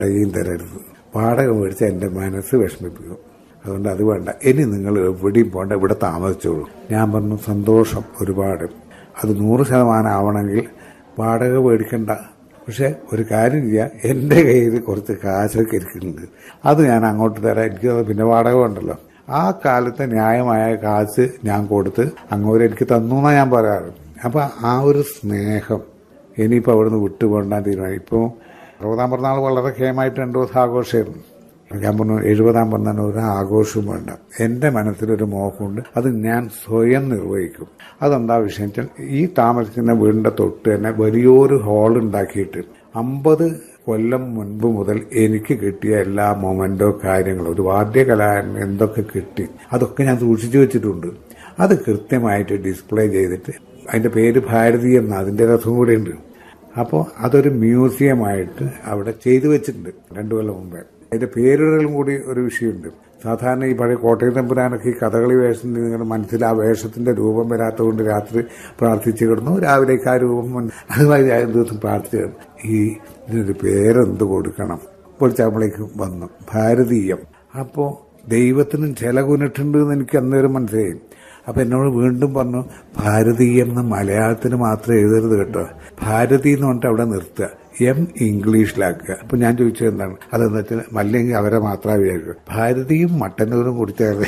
കയ്യും തരരുത്. വാടക മേടിച്ചാൽ എൻ്റെ മനസ്സ് വിഷമിപ്പിക്കും. അതുകൊണ്ട് അത് വേണ്ട, ഇനി നിങ്ങൾ എവിടെയും പോകണ്ട, ഇവിടെ താമസിച്ചോളൂ. ഞാൻ പറഞ്ഞു സന്തോഷം ഒരുപാട്. അത് 100% ആവണമെങ്കിൽ വാടക മേടിക്കണ്ട. പക്ഷെ ഒരു കാര്യം ചെയ്യാം, എൻ്റെ കയ്യിൽ കുറച്ച് കാശൊക്കെ ഇരിക്കുന്നുണ്ട്, അത് ഞാൻ അങ്ങോട്ട് തരാം. എനിക്ക് പിന്നെ വാടക വേണ്ടല്ലോ. ആ കാലത്തെ ന്യായമായ കാശ് ഞാൻ കൊടുത്ത് അങ്ങോട്ട് എനിക്ക് തന്നു എന്നാണ് ഞാൻ പറയാറ്. അപ്പം ആ ഒരു സ്നേഹം ഇനിയിപ്പോൾ അവിടുന്ന് വിട്ടുപോകണ്ടാൻ തീരുമാനം. ഇപ്പോൾ 60-ാം പിറന്നാൾ വളരെ ക്ഷേമമായിട്ട് 2 ദിവസം ആഘോഷമായിരുന്നു. ഞാൻ പറഞ്ഞു 70-ാം പിറന്നാൾ ഒരു ആഘോഷവും വേണ്ട. എൻ്റെ മനസ്സിലൊരു മോഹമുണ്ട്, അത് ഞാൻ സ്വയം നിർവഹിക്കും. അതെന്താ വിഷയം വെച്ചാൽ, ഈ താമസിക്കുന്ന വീടിൻ്റെ തൊട്ട് തന്നെ വലിയൊരു ഹാൾ ഉണ്ടാക്കിയിട്ട് 50 കൊല്ലം മുൻപ് മുതൽ എനിക്ക് കിട്ടിയ എല്ലാ മൊമെന്റോ കാര്യങ്ങളും, ഒരു വാദ്യകലാകാരൻ എന്തൊക്കെ കിട്ടി അതൊക്കെ ഞാൻ സൂക്ഷിച്ചു വെച്ചിട്ടുണ്ട്. അത് കൃത്യമായിട്ട് ഡിസ്പ്ലേ ചെയ്തിട്ട്, അതിന്റെ പേര് ഭാരതീയം എന്ന, അതിന്റെ രസം കൂടെ ഉണ്ട്. അപ്പോൾ അതൊരു മ്യൂസിയമായിട്ട് അവിടെ ചെയ്തു വെച്ചിട്ടുണ്ട് 2 കൊല്ലം മുമ്പേ. അതിന്റെ പേരുകളും കൂടി ഒരു വിഷയമുണ്ട്. സാധാരണ ഈ പഴയ കോട്ടയം തമ്പുരാനൊക്കെ ഈ കഥകളി വേഷം നിങ്ങളുടെ മനസ്സിൽ ആ വേഷത്തിന്റെ രൂപം വരാത്തതുകൊണ്ട് രാത്രി പ്രാർത്ഥിച്ചു കിടന്നു, രാവിലേക്ക് ആ രൂപം അതുമായി ദിവസം പ്രാർത്ഥിച്ചു കിടന്നു. ഇതിനൊരു പേരെന്ത് കൊടുക്കണം? പൊളിച്ചാകുമ്പോഴേക്കും വന്നു ഭാരതീയം. അപ്പോൾ ദൈവത്തിനും ചില കുനിട്ടുണ്ട് എന്ന് എനിക്ക് അന്നേരം മനസ്സിലായി. അപ്പൊ എന്നോട് വീണ്ടും പറഞ്ഞു, ഭാരതീയം എന്ന മലയാളത്തിന് മാത്രം എഴുതരുത് കേട്ടോ, ഭാരതി എന്ന് പറഞ്ഞിട്ട് അവിടെ നിർത്തുക, എം ഇംഗ്ലീഷിലാക്കുക. അപ്പൊ ഞാൻ ചോദിച്ചത് എന്താണ്, അതെന്ന് വെച്ചാൽ അല്ലെങ്കിൽ അവരെ മാത്രമേ വിചാരിക്കുക, ഭാരതിയും മട്ടന്നൂരും കൂടി ചേർന്ന്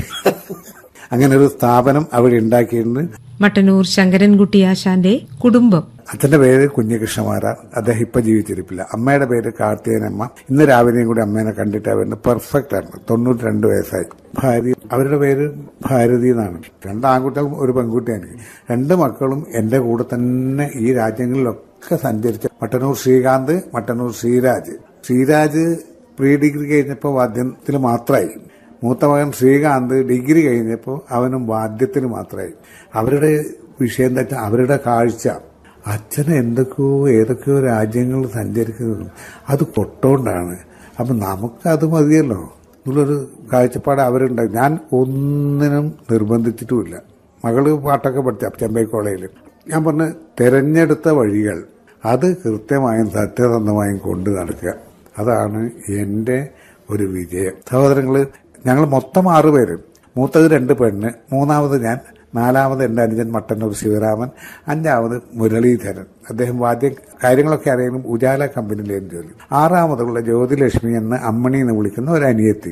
അങ്ങനെ ഒരു സ്ഥാപനം അവിടെ ഉണ്ടാക്കിയിട്ടുണ്ട്. മട്ടന്നൂർ ശങ്കരൻകുട്ടി ആശാന്റെ കുടുംബം. അച്ഛന്റെ പേര് കുഞ്ഞികൃഷ്ണമാരാർ, അദ്ദേഹം ഇപ്പൊ ജീവിച്ചിരിപ്പില്ല. അമ്മയുടെ പേര് കാർത്തികനമ്മ. ഇന്ന് രാവിലെയും കൂടി അമ്മേനെ കണ്ടിട്ട് അവരുടെ പെർഫെക്റ്റ് ആണ്, 92 വയസ്സായി. ഭാര്യ, അവരുടെ പേര് ഭാരതി എന്നാണ്. 2 ആൺകുട്ടികളും 1 പെൺകുട്ടിയാണ്. 2 മക്കളും എന്റെ കൂടെ തന്നെ ഈ രാജ്യങ്ങളിലൊക്കെ സഞ്ചരിച്ച മട്ടന്നൂർ ശ്രീകാന്ത്, മട്ടന്നൂർ ശ്രീരാജ് പ്രീ ഡിഗ്രി കഴിഞ്ഞപ്പോൾ വാദ്യത്തിൽ മാത്രമായി. മൂത്ത മകൻ ശ്രീകാന്ത് ഡിഗ്രി കഴിഞ്ഞപ്പോൾ അവനും വാദ്യത്തിന് മാത്രമായി. അവരുടെ വിഷയം എന്താ വെച്ചാൽ, അവരുടെ കാഴ്ച, അച്ഛന് ഏതൊക്കെയോ രാജ്യങ്ങൾ സഞ്ചരിക്കുന്നത് അത് കൊട്ടോണ്ടാണ്. അപ്പം നമുക്കത് മതിയല്ലോ എന്നുള്ളൊരു കാഴ്ചപ്പാട് അവരുണ്ടായി. ഞാൻ ഒന്നിനും നിർബന്ധിച്ചിട്ടുമില്ല. മകള് പാട്ടൊക്കെ പഠിച്ച ചെമ്പൈ കോളേജിൽ. ഞാൻ പറഞ്ഞ തെരഞ്ഞെടുത്ത വഴികൾ അത് കൃത്യമായും സത്യസന്ധമായും കൊണ്ടു നടക്കുക, അതാണ് എൻ്റെ ഒരു വിജയം. സഹോദരങ്ങള്, ഞങ്ങൾ മൊത്തം 6 പേര്. മൂത്തത് 2 പെണ്ണ്, 3ാമത് ഞാൻ, 4ാമത് എൻ്റെ അനുജൻ മട്ടന്നൂർ ശിവരാമൻ, 5ാമത് മുരളീധരൻ. അദ്ദേഹം വാദ്യ കാര്യങ്ങളൊക്കെ അറിയാനും ഉജാല കമ്പനിയിലേയും ജോലി. 6ാമതുള്ള ജ്യോതിലക്ഷ്മി എന്ന് അമ്മണി എന്ന് വിളിക്കുന്ന ഒരു അനിയത്തി.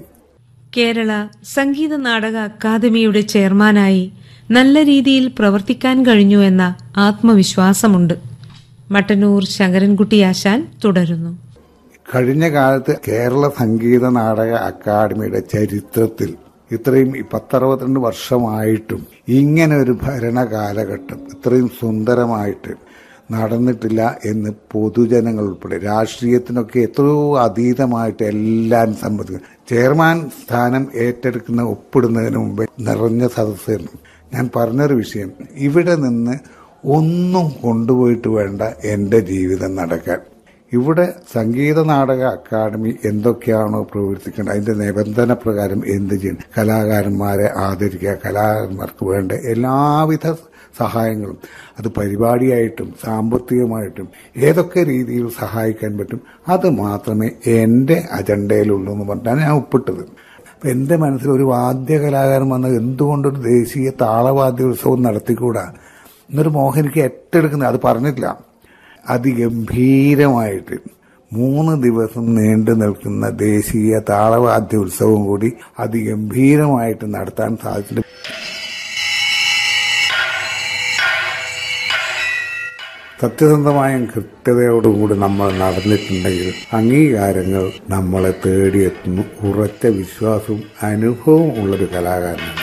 കേരള സംഗീത നാടക അക്കാദമിയുടെ ചെയർമാനായി നല്ല രീതിയിൽ പ്രവർത്തിക്കാൻ കഴിഞ്ഞു എന്ന ആത്മവിശ്വാസമുണ്ട്. മട്ടന്നൂർ ശങ്കരൻകുട്ടി ആശാൻ തുടരുന്നു. കഴിഞ്ഞ കാലത്ത് കേരള സംഗീത നാടക അക്കാദമിയുടെ ചരിത്രത്തിൽ ഇത്രയും 10-62 വർഷമായിട്ടും ഇങ്ങനെ ഒരു ഭരണകാലഘട്ടം ഇത്രയും സുന്ദരമായിട്ട് നടന്നിട്ടില്ല എന്ന് പൊതുജനങ്ങൾ ഉൾപ്പെടെ, രാഷ്ട്രീയത്തിനൊക്കെ എത്രയോ അതീതമായിട്ട് എല്ലാം സമ്മതിക്കും. ചെയർമാൻ സ്ഥാനം ഏറ്റെടുക്കുന്ന ഒപ്പിടുന്നതിന് മുമ്പേ നിറഞ്ഞ സദസ്സായിരുന്നു. ഞാൻ പറഞ്ഞൊരു വിഷയം, ഇവിടെ നിന്ന് ഒന്നും കൊണ്ടുപോയിട്ട് വേണ്ട എൻ്റെ ജീവിതം നടക്കാൻ. ഇവിടെ സംഗീത നാടക അക്കാദമി എന്തൊക്കെയാണോ പ്രവർത്തിക്കേണ്ടത് അതിന്റെ നിബന്ധന പ്രകാരം എന്ത് ചെയ്യണം, കലാകാരന്മാരെ ആദരിക്കുക, കലാകാരന്മാർക്ക് വേണ്ട എല്ലാവിധ സഹായങ്ങളും, അത് പരിപാടിയായിട്ടും സാമ്പത്തികമായിട്ടും ഏതൊക്കെ രീതിയിൽ സഹായിക്കാൻ പറ്റും അത് മാത്രമേ എൻ്റെ അജണ്ടയിലുള്ളൂ എന്ന് പറഞ്ഞാണ് ഞാൻ ഒപ്പിട്ടത്. അപ്പം എൻ്റെ മനസ്സിൽ ഒരു വാദ്യ കലാകാരൻ വന്നത് എന്തുകൊണ്ടൊരു ദേശീയ താളവാദ്യോത്സവം നടത്തിക്കൂടാ എന്നൊരു മോഹം എനിക്ക് ഏറ്റെടുക്കുന്നത്. അത് പറഞ്ഞിട്ടില്ല. അതിഗംഭീരമായിട്ട് 3 ദിവസം നീണ്ടു നിൽക്കുന്ന ദേശീയ താളവാദ്യോത്സവം കൂടി അതിഗംഭീരമായിട്ട് നടത്താൻ സാധിച്ചിട്ടുണ്ട്. സത്യസന്ധമായും കൃത്യതയോടും കൂടി നമ്മൾ നടന്നിട്ടുണ്ടെങ്കിൽ അംഗീകാരങ്ങൾ നമ്മളെ തേടിയെത്തുന്നു. ഉറച്ച വിശ്വാസവും അനുഭവവും ഉള്ളൊരു കലാകാരനാണ്.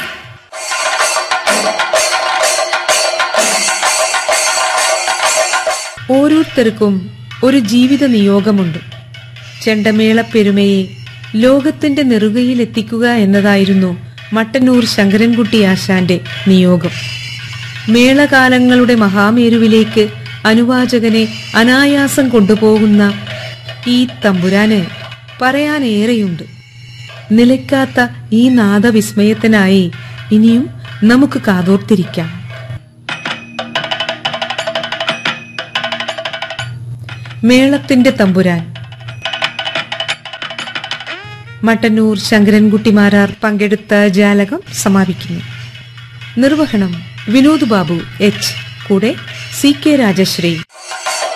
ഓരോരുത്തർക്കും ഒരു ജീവിത നിയോഗമുണ്ട്. ചെണ്ടമേള പെരുമയെ ലോകത്തിന്റെ നെറുകയിലെത്തിക്കുക എന്നതായിരുന്നു മട്ടന്നൂർ ശങ്കരൻകുട്ടി ആശാന്റെ നിയോഗം. മേളകാലങ്ങളുടെ മഹാമേരുവിലേക്ക് അനുവാചകനെ അനായാസം കൊണ്ടുപോകുന്ന ഈ തമ്പുരാന് പറയാനേറെയുണ്ട്. നിലയ്ക്കാത്ത ഈ നാദവിസ്മയത്തിനായി ഇനിയും നമുക്ക് കാതോർത്തിരിക്കാം. മേളത്തിന്റെ തമ്പുരാൻ മട്ടന്നൂർ ശങ്കരൻകുട്ടിമാരാർ പങ്കെടുത്ത ജാലകം സമാപിക്കുന്നു. നിർവഹണം വിനോദ് ബാബു എച്ച്. കൂടെ CK രാജശ്രീ.